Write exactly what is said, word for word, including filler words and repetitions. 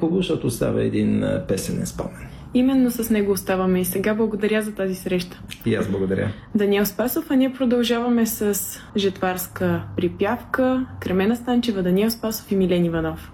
хубаво, защото остава един песенен спомен. Именно с него оставаме и сега. Благодаря за тази среща. И аз благодаря. Даниел Спасов, а ние продължаваме с жетварска припявка. Кремена Станчева, Даниел Спасов и Милен Иванов.